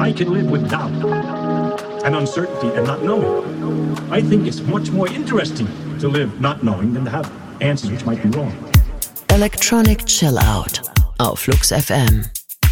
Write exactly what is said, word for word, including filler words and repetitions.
I can live with doubt and uncertainty and not knowing. I think it's much more interesting to live not knowing than to have answers which might be wrong. Electronic Chill Out auf Flux F M.